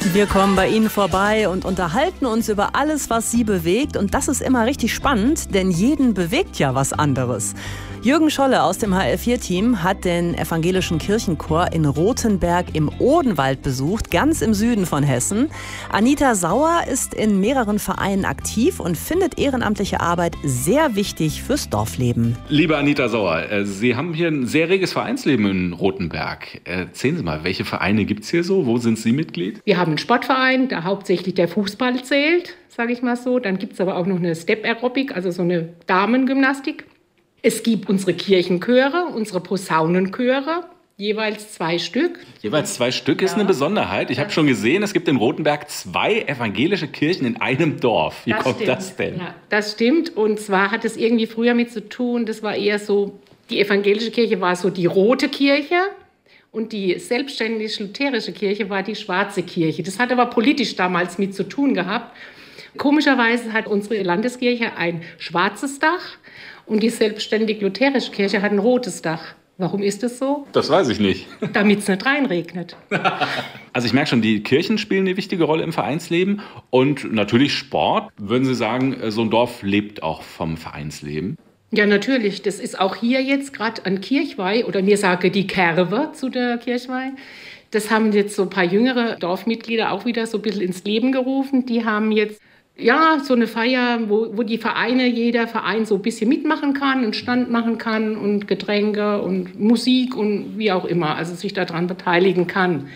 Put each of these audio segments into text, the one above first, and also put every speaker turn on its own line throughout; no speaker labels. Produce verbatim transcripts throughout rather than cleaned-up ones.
Wir kommen bei Ihnen vorbei und unterhalten uns über alles, was Sie bewegt. Und das ist immer richtig spannend, denn jeden bewegt ja was anderes. Jürgen Scholle aus dem H R vier Team hat den evangelischen Kirchenchor in Rothenberg im Odenwald besucht, ganz im Süden von Hessen. Anita Sauer ist in mehreren Vereinen aktiv und findet ehrenamtliche Arbeit sehr wichtig fürs Dorfleben.
Liebe Anita Sauer, Sie haben hier ein sehr reges Vereinsleben in Rothenberg. Erzählen Sie mal, welche Vereine gibt es hier so? Wo sind Sie Mitglied?
Wir haben einen Sportverein, da hauptsächlich der Fußball zählt, sage ich mal so. Dann gibt es aber auch noch eine Step-Aerobic, also so eine Damengymnastik. Es gibt unsere Kirchenchöre, unsere Posaunenchöre, jeweils zwei Stück.
Jeweils zwei Stück ist ja eine Besonderheit. Ich habe schon gesehen, es gibt in Rothenberg zwei evangelische Kirchen in einem Dorf. Wie
das
kommt
stimmt.
das denn?
Ja, das stimmt. Und zwar hat es irgendwie früher mit zu tun, das war eher so, die evangelische Kirche war so die rote Kirche und die selbstständig-lutherische Kirche war die schwarze Kirche. Das hat aber politisch damals mit zu tun gehabt. Komischerweise hat unsere Landeskirche ein schwarzes Dach. Und die selbstständig-lutherische Kirche hat ein rotes Dach. Warum ist das so?
Das weiß ich nicht.
Damit es nicht reinregnet.
Also ich merke schon, die Kirchen spielen eine wichtige Rolle im Vereinsleben. Und natürlich Sport. Würden Sie sagen, so ein Dorf lebt auch vom Vereinsleben?
Ja, natürlich. Das ist auch hier jetzt gerade an Kirchweih, oder mir sage die Kerwe zu der Kirchweih. Das haben jetzt so ein paar jüngere Dorfmitglieder auch wieder so ein bisschen ins Leben gerufen. Die haben jetzt ja, so eine Feier, wo, wo die Vereine, jeder Verein so ein bisschen mitmachen kann, einen Stand machen kann und Getränke und Musik und wie auch immer, also sich daran beteiligen kann.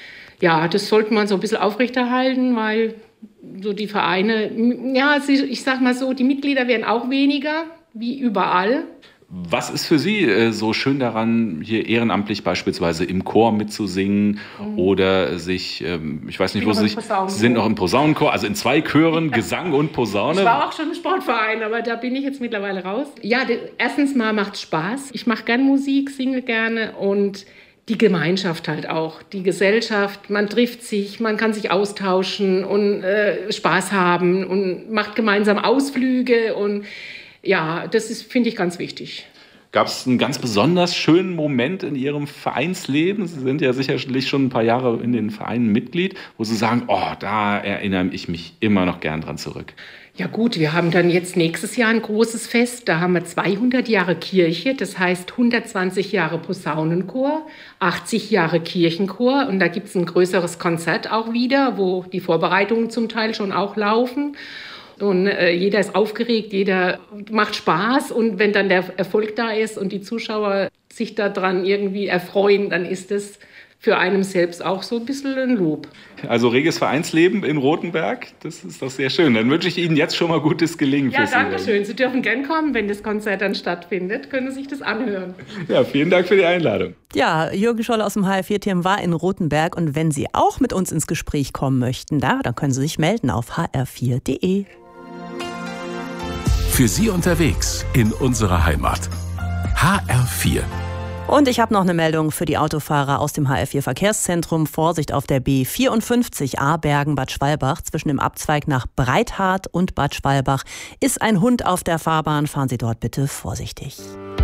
Ja, das sollte man so ein bisschen aufrechterhalten, weil so die Vereine, ja, ich sag mal so, die Mitglieder werden auch weniger, wie überall.
Was ist für Sie äh, so schön daran, hier ehrenamtlich beispielsweise im Chor mitzusingen mhm. oder sich, ähm, ich weiß nicht, wo Sie sich, Sie sind noch im Posaunenchor, also in zwei Chören, Gesang und Posaune.
Ich war auch schon im Sportverein, aber da bin ich jetzt mittlerweile raus. Ja, de, erstens mal macht es Spaß. Ich mache gern Musik, singe gerne und die Gemeinschaft halt auch, die Gesellschaft. Man trifft sich, man kann sich austauschen und äh, Spaß haben und macht gemeinsam Ausflüge und ja, das ist, finde ich, ganz wichtig.
Gab es einen ganz besonders schönen Moment in Ihrem Vereinsleben? Sie sind ja sicherlich schon ein paar Jahre in den Vereinen Mitglied, wo Sie sagen, oh, da erinnere ich mich immer noch gern dran zurück.
Ja gut, wir haben dann jetzt nächstes Jahr ein großes Fest. Da haben wir zweihundert Jahre Kirche, das heißt hundertzwanzig Jahre Posaunenchor, achtzig Jahre Kirchenchor. Und da gibt es ein größeres Konzert auch wieder, wo die Vorbereitungen zum Teil schon auch laufen. Und äh, jeder ist aufgeregt, jeder macht Spaß. Und wenn dann der Erfolg da ist und die Zuschauer sich daran irgendwie erfreuen, dann ist es für einen selbst auch so ein bisschen ein Lob.
Also reges Vereinsleben in Rothenberg, das ist doch sehr schön. Dann wünsche ich Ihnen jetzt schon mal gutes Gelingen.
Ja, danke schön. Sie dürfen gern kommen, wenn das Konzert dann stattfindet. Können Sie sich das anhören.
Ja, vielen Dank für die Einladung.
Ja, Jürgen Scholle aus dem H R vier Team war in Rothenberg. Und wenn Sie auch mit uns ins Gespräch kommen möchten, da, dann können Sie sich melden auf h r vier punkt d e.
Für Sie unterwegs in unserer Heimat. H R vier.
Und ich habe noch eine Meldung für die Autofahrer aus dem H R vier Verkehrszentrum. Vorsicht auf der B vierundfünfzig Abergen-Bad Schwalbach. Zwischen dem Abzweig nach Breithardt und Bad Schwalbach ist ein Hund auf der Fahrbahn. Fahren Sie dort bitte vorsichtig.